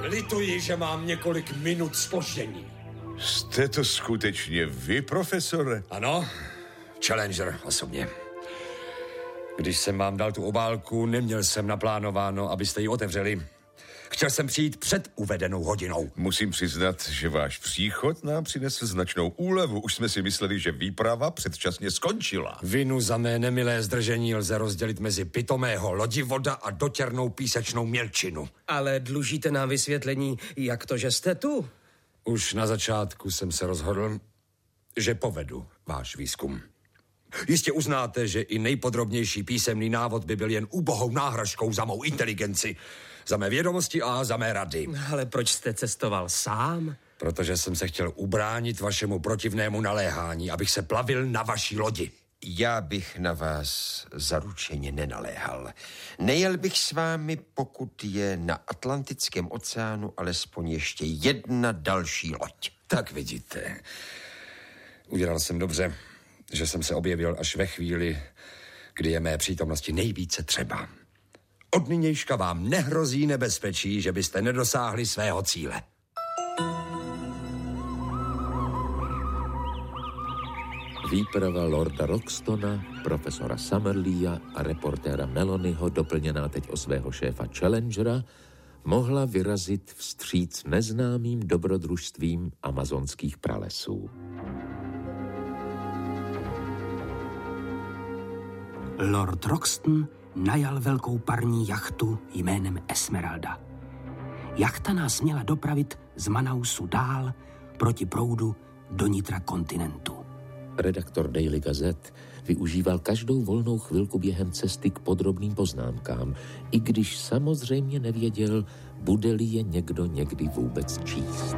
Lituji, že mám několik minut zpoždění. Jste to skutečně vy, profesore? Ano, Challenger osobně. Když jsem vám dal tu obálku, neměl jsem naplánováno, abyste ji otevřeli. Chtěl jsem přijít před uvedenou hodinou. Musím přiznat, že váš příchod nám přinesl značnou úlevu. Už jsme si mysleli, že výprava předčasně skončila. Vinu za mé nemilé zdržení lze rozdělit mezi pitomého lodivoda a dotěrnou písečnou mělčinu. Ale dlužíte nám vysvětlení, jak to, že jste tu? Už na začátku jsem se rozhodl, že povedu váš výzkum. Jistě uznáte, že i nejpodrobnější písemný návod by byl jen ubohou náhražkou za mou inteligenci, za mé vědomosti a za mé rady. Ale proč jste cestoval sám? Protože jsem se chtěl ubránit vašemu protivnému naléhání, abych se plavil na vaší lodi. Já bych na vás zaručeně nenaléhal. Nejel bych s vámi, pokud je na Atlantickém oceánu alespoň ještě jedna další loď. Tak vidíte. Udělal jsem dobře, že jsem se objevil až ve chvíli, kdy je mé přítomnosti nejvíce třeba. Od nynějška vám nehrozí nebezpečí, že byste nedosáhli svého cíle. Výprava Lorda Roxtona, profesora Summerleea a reportéra Melonyho, doplněná teď o svého šéfa Challengera, mohla vyrazit vstříc neznámým dobrodružstvím amazonských pralesů. Lord Roxton najal velkou parní jachtu jménem Esmeralda. Jachta nás měla dopravit z Manausu dál proti proudu do nitra kontinentu. Redaktor Daily Gazette využíval každou volnou chvilku během cesty k podrobným poznámkám, i když samozřejmě nevěděl, bude-li je někdo někdy vůbec číst.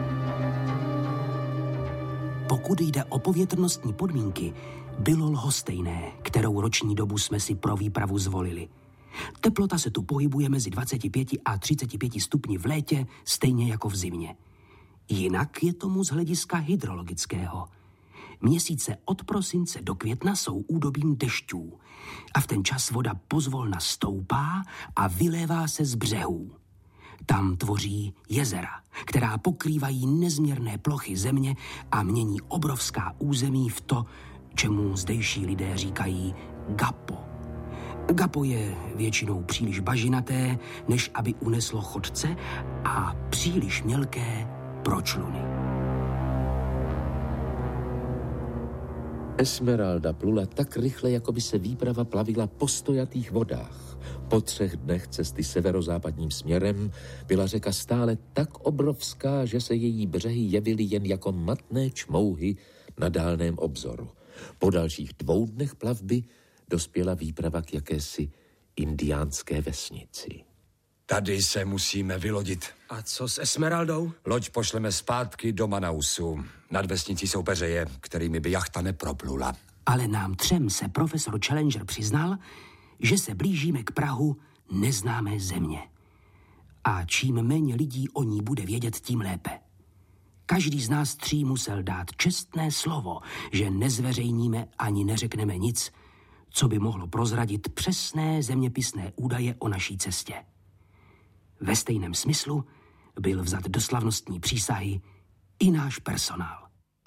Pokud jde o povětrnostní podmínky, bylo lhostejné, kterou roční dobu jsme si pro výpravu zvolili. Teplota se tu pohybuje mezi 25 a 35 stupni v létě, stejně jako v zimě. Jinak je tomu z hlediska hydrologického. Měsíce od prosince do května jsou údobím dešťů a v ten čas voda pozvolna stoupá a vylévá se z břehů. Tam tvoří jezera, která pokrývají nezměrné plochy země a mění obrovská území v to, čemu zdejší lidé říkají gapo. Gapo je většinou příliš bažinaté, než aby uneslo chodce, a příliš mělké pro čluny. Esmeralda plula tak rychle, jako by se výprava plavila po stojatých vodách. Po 3 dnech cesty severozápadním směrem byla řeka stále tak obrovská, že se její břehy jevily jen jako matné čmouhy na dálném obzoru. Po dalších 2 dnech plavby dospěla výprava k jakési indiánské vesnici. Tady se musíme vylodit. A co s Esmeraldou? Loď pošleme zpátky do Manausu. Nad vesnicí jsou peřeje, kterými by jachta neproplula. Ale nám 3 se profesor Challenger přiznal, že se blížíme k prahu neznámé země. A čím méně lidí o ní bude vědět, tím lépe. Každý z nás 3 musel dát čestné slovo, že nezveřejníme ani neřekneme nic, co by mohlo prozradit přesné zeměpisné údaje o naší cestě. Ve stejném smyslu byl vzat do slavnostní přísahy i náš personál.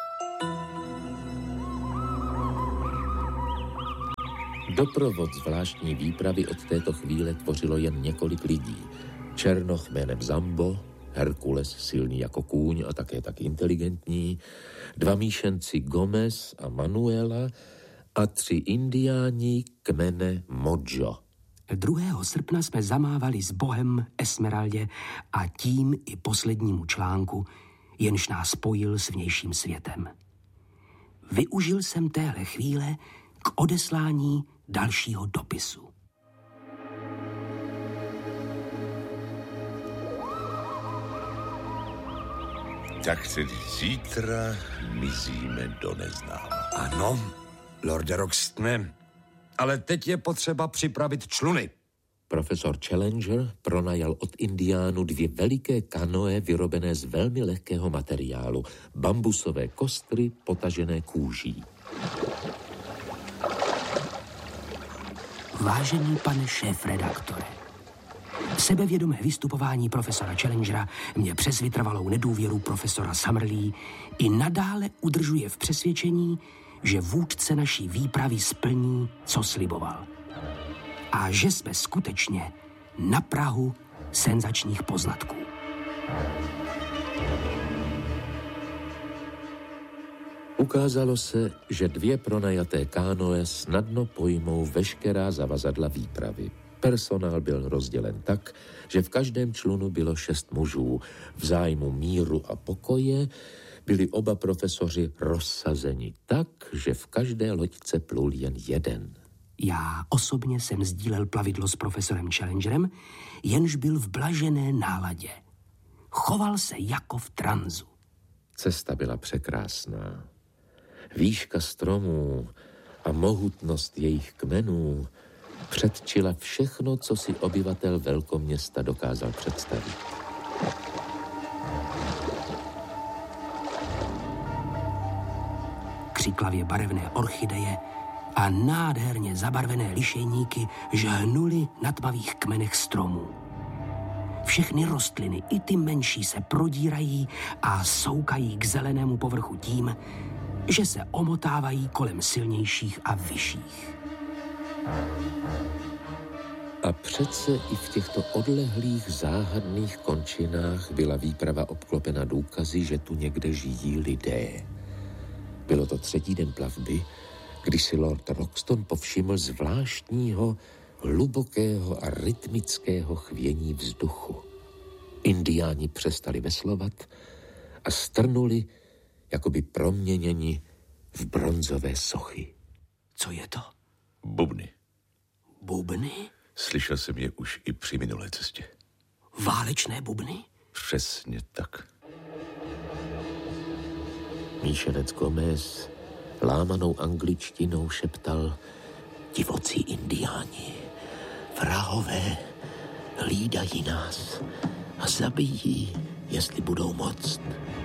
Doprovod zvláštní výpravy od této chvíle tvořilo jen několik lidí. Černoch jménem Zambo, Herkules silný jako kůň a také tak inteligentní, 2 míšenci Gomez a Manuela a 3 indiáni kmene Mojo. 2. srpna jsme zamávali s Bohem Esmeraldě a tím i poslednímu článku, jenž nás spojil s vnějším světem. Využil jsem téhle chvíle k odeslání dalšího dopisu. Tak tedy zítra mizíme do neznáma. Ano, Lorde Roxtone, ale teď je potřeba připravit čluny. Profesor Challenger pronajal od indiánů 2 veliké kanoe vyrobené z velmi lehkého materiálu, bambusové kostry potažené kůží. Vážený pane šéfredaktore, Sebevědomé vystupování profesora Challengera mě přes vytrvalou nedůvěru profesora Summerlee i nadále udržuje v přesvědčení, že vůdce naší výpravy splní, co sliboval. A že jsme skutečně na prahu senzačních poznatků. Ukázalo se, že 2 pronajaté kánoe snadno pojmou veškerá zavazadla výpravy. Personál byl rozdělen tak, že v každém člunu bylo 6 mužů. V zájmu míru a pokoje byli oba profesoři rozsazeni tak, že v každé loďce plul jen jeden. Já osobně jsem sdílel plavidlo s profesorem Challengerem, jenž byl v blažené náladě. Choval se jako v tranzu. Cesta byla překrásná. Výška stromů a mohutnost jejich kmenů předčila všechno, co si obyvatel velkoměsta dokázal představit. Křiklavě barevné orchideje a nádherně zabarvené lišejníky žhnuly na tmavých kmenech stromů. Všechny rostliny, i ty menší, se prodírají a soukají k zelenému povrchu tím, že se omotávají kolem silnějších a vyšších. A přece i v těchto odlehlých záhadných končinách byla výprava obklopena důkazy, že tu někde žijí lidé. Bylo to 3. den plavby, když si Lord Roxton povšiml zvláštního, hlubokého a rytmického chvění vzduchu. Indiáni přestali veslovat a strnuli, jakoby proměněni v bronzové sochy. Co je to? Bubny. Bubny? Slyšel jsem je už i při minulé cestě. Válečné bubny? Přesně tak. Míšenec Gomez lámanou angličtinou šeptal: divocí indiáni, vrahové, hlídají nás a zabijí, jestli budou moct.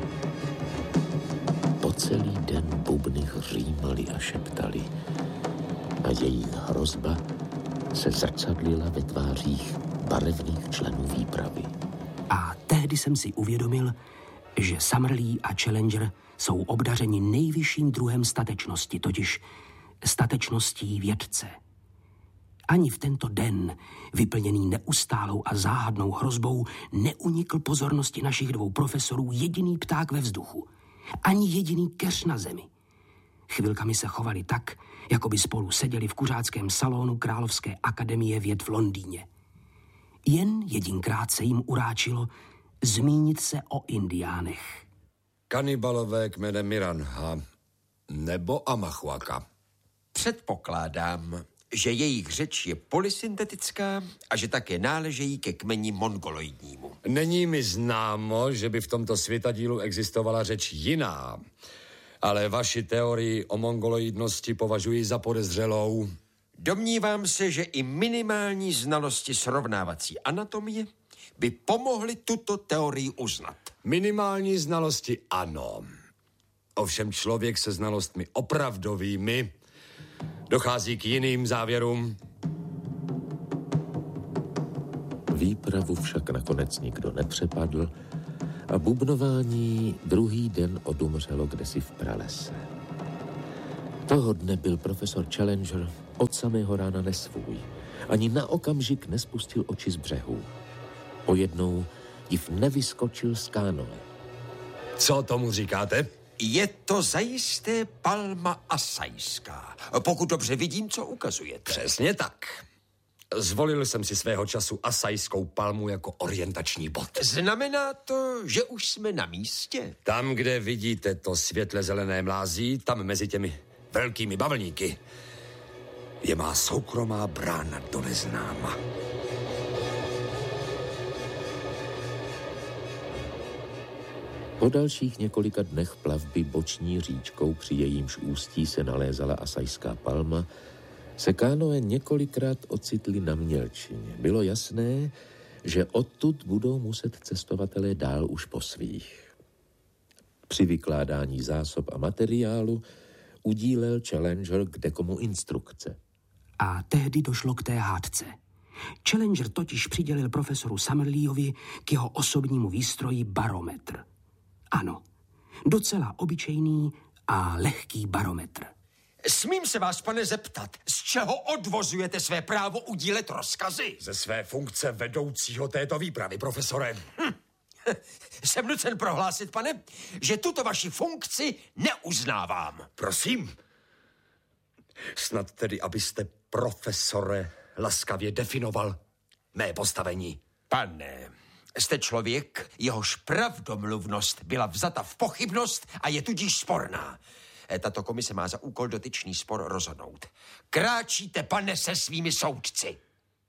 Po celý den bubny hřímali a šeptali a jejich hrozba se zrcadlila ve tvářích barevných členů výpravy. A tehdy jsem si uvědomil, že Summerlee a Challenger jsou obdařeni nejvyšším druhem statečnosti, totiž statečností vědce. Ani v tento den, vyplněný neustálou a záhadnou hrozbou, neunikl pozornosti našich 2 profesorů jediný pták ve vzduchu. Ani jediný keř na zemi. Chvilkami se chovali tak, jako by spolu seděli v kuřáckém salonu Královské akademie věd v Londýně. Jen jedinkrát se jim uráčilo zmínit se o indiánech. Kanibalové kmenem Miranha nebo Amachuaka. Předpokládám, že jejich řeč je polysyntetická a že také náležejí ke kmeni mongoloidnímu. Není mi známo, že by v tomto světadílu existovala řeč jiná, ale vaši teorii o mongoloidnosti považuji za podezřelou. Domnívám se, že i minimální znalosti srovnávací anatomie by pomohly tuto teorii uznat. Minimální znalosti ano. Ovšem člověk se znalostmi opravdovými dochází k jiným závěrům. Výpravu však nakonec nikdo nepřepadl a bubnování 2. den odumřelo kdesi v pralese. Toho dne byl profesor Challenger od samého rána nesvůj. Ani na okamžik nespustil oči z břehu. Pojednou div nevyskočil z kánoe. Co tomu říkáte? Je to zajisté palma asajská, pokud dobře vidím, co ukazujete. Přesně tak. Zvolil jsem si svého času asajskou palmu jako orientační bod. Znamená to, že už jsme na místě? Tam, kde vidíte to světle zelené mlází, tam mezi těmi velkými bavlníky je má soukromá brána do neznáma. Po dalších několika dnech plavby boční říčkou, při jejímž ústí se nalézala asajská palma, se kánoe několikrát ocitli na mělčině. Bylo jasné, že odtud budou muset cestovatelé dál už po svých. Při vykládání zásob a materiálu udílel Challenger kdekomu instrukce. A tehdy došlo k té hádce. Challenger totiž přidělil profesoru Summerleeovi k jeho osobnímu výstroji barometr. Ano, docela obyčejný a lehký barometr. Smím se vás, pane, zeptat, z čeho odvozujete své právo udílet rozkazy? Ze své funkce vedoucího této výpravy, profesore. Jsem nucen prohlásit, pane, že tuto vaši funkci neuznávám. Prosím. Snad tedy, abyste, profesore, laskavě definoval mé postavení. Pane, jste člověk, jehož pravdomluvnost byla vzata v pochybnost a je tudíž sporná. Tato komise má za úkol dotyčný spor rozhodnout. Kráčíte, pane, se svými soudci.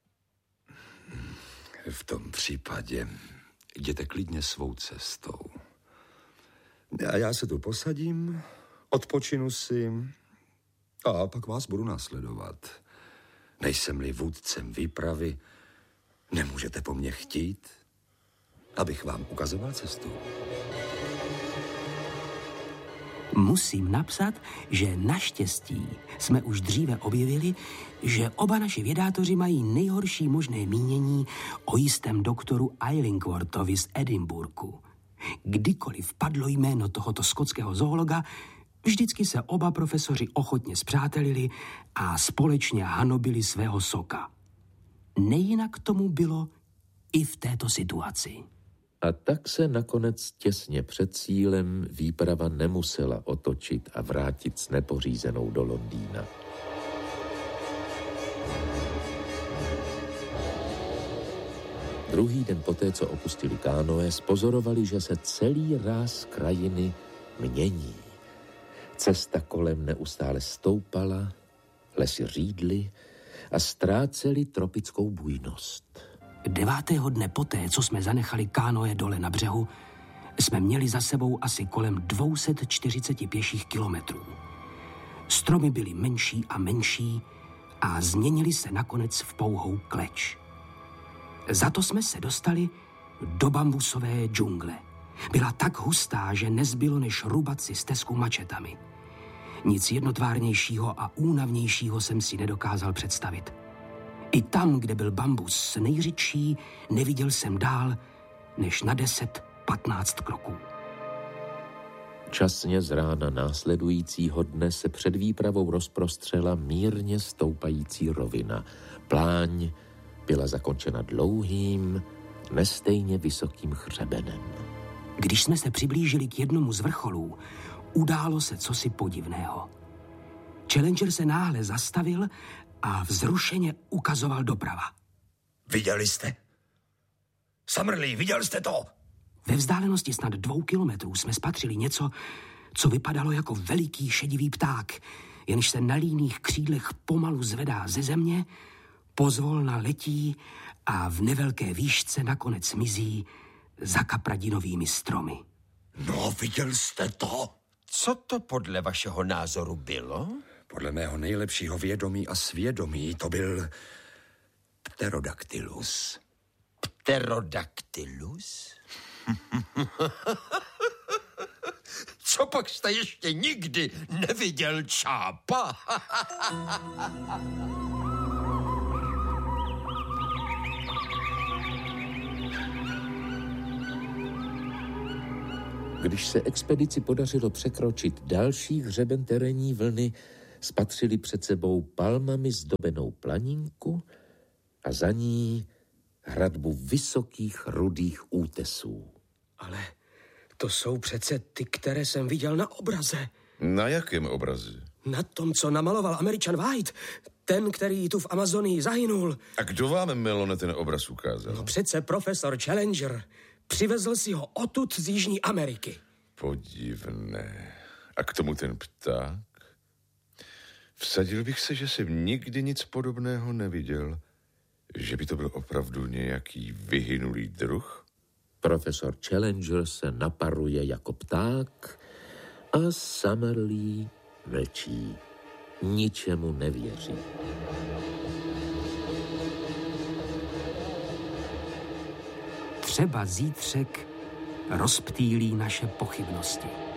V tom případě jděte klidně svou cestou. A já se tu posadím, odpočinu si a pak vás budu následovat. Nejsem-li vůdcem výpravy, nemůžete po mně chtít, abych vám ukazoval cestu. Musím napsat, že naštěstí jsme už dříve objevili, že oba naši vědátoři mají nejhorší možné mínění o jistém doktoru Illingworthovi z Edinburghu. Kdykoliv padlo jméno tohoto skotského zoologa, vždycky se oba profesoři ochotně spřátelili a společně hanobili svého soka. Nejinak tomu bylo i v této situaci. A tak se nakonec těsně před cílem výprava nemusela otočit a vrátit s nepořízenou do Londýna. Druhý den poté, co opustili kánoe, spozorovali, že se celý ráz krajiny mění. Cesta kolem neustále stoupala, lesy řídly a ztrácely tropickou bujnost. 9. dne poté, co jsme zanechali kánoe dole na břehu, jsme měli za sebou asi kolem 240 pěších kilometrů. Stromy byly menší a menší a změnili se nakonec v pouhou kleč. Za to jsme se dostali do bambusové džungle. Byla tak hustá, že nezbylo než rubat si stezku mačetami. Nic jednotvárnějšího a únavnějšího jsem si nedokázal představit. I tam, kde byl bambus nejřidší, neviděl jsem dál než na 10-15 kroků. Časně z rána následujícího dne se před výpravou rozprostřela mírně stoupající rovina. Pláň byla zakončena dlouhým, nestejně vysokým hřebenem. Když jsme se přiblížili k jednomu z vrcholů, událo se cosi podivného. Challenger se náhle zastavil a vzrušeně ukazoval doprava. Viděli jste? Summerlee, viděl jste to? Ve vzdálenosti snad 2 kilometrů jsme spatřili něco, co vypadalo jako veliký šedivý pták, jenž se na líných křídlech pomalu zvedá ze země, pozvolna letí a v nevelké výšce nakonec mizí za kapradinovými stromy. No, viděl jste to? Co to podle vašeho názoru bylo? Podle mého nejlepšího vědomí a svědomí to byl Pterodactylus. Pterodactylus? Co pak jste ještě nikdy neviděl čápa? Když se expedici podařilo překročit další hřeben terénní vlny, spatřili před sebou palmami zdobenou planinku a za ní hradbu vysokých rudých útesů. Ale to jsou přece ty, které jsem viděl na obraze. Na jakém obraze? Na tom, co namaloval Američan White. Ten, který tu v Amazonii zahynul. A kdo vám, Melone, ten obraz ukázal? No přece profesor Challenger. Přivezl si ho odtud z Jižní Ameriky. Podivné. A k tomu ten pták? Vsadil bych se, že jsem nikdy nic podobného neviděl. Že by to byl opravdu nějaký vyhynulý druh? Profesor Challenger se naparuje jako pták a Summerlee mlčí. Ničemu nevěří. Třeba zítřek rozptýlí naše pochybnosti.